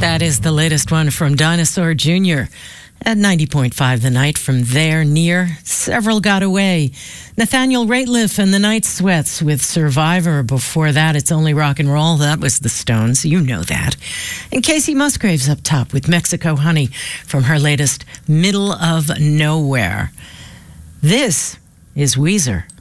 That is the latest one from Dinosaur Jr. At 90.5 The Night. From there, near, several got away. Nathaniel Rateliff and the Night Sweats with Survivor. Before that, It's Only Rock and Roll. That was the Stones. You know that. And Casey Musgraves up top with Mexico Honey from her latest Middle of Nowhere. This is Weezer.